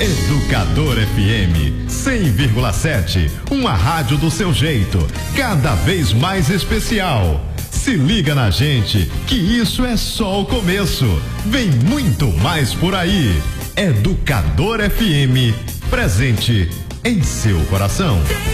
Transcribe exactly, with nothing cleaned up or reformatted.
Educador F M cem vírgula sete, uma rádio do seu jeito, cada vez mais especial. Se liga na gente, que isso é só o começo. Vem muito mais por aí. Educador F M, presente em seu coração.